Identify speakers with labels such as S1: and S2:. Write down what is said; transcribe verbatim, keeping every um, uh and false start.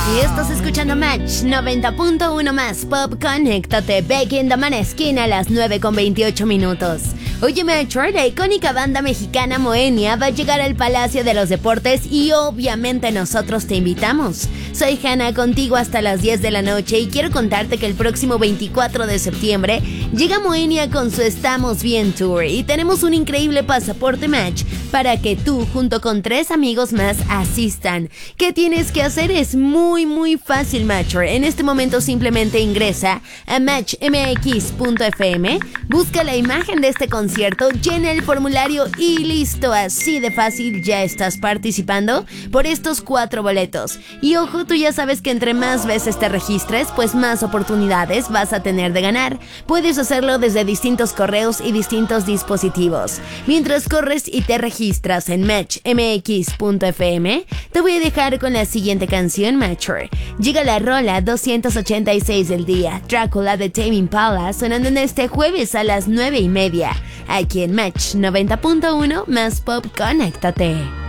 S1: Y estás escuchando Match noventa punto uno más Pop. Conéctate, Becky in the Maneskin a las nueve con veintiocho minutos. Oye, Metro, la icónica banda mexicana Moenia va a llegar al Palacio de los Deportes y obviamente nosotros te invitamos. Soy Hannah, contigo hasta las diez de la noche y quiero contarte que el próximo veinticuatro de septiembre llega Moenia con su Estamos Bien Tour y tenemos un increíble pasaporte Match para que tú junto con tres amigos más asistan. ¿Qué tienes que hacer? Es muy muy fácil, Matcher. En este momento simplemente ingresa a match m x punto f m, busca la imagen de este concierto, llena el formulario y listo, así de fácil ya estás participando por estos cuatro boletos. Y ojo, tú ya sabes que entre más veces te registres, pues más oportunidades vas a tener de ganar. Puedes hacerlo desde distintos correos y distintos dispositivos. Mientras corres y te registras en match m x punto f m, te voy a dejar con la siguiente canción, Matcher. Llega la rola doscientos ochenta y seis del día, Drácula de Tame Impala, sonando en este jueves a las nueve y media, aquí en Match noventa punto uno más Pop. Conéctate.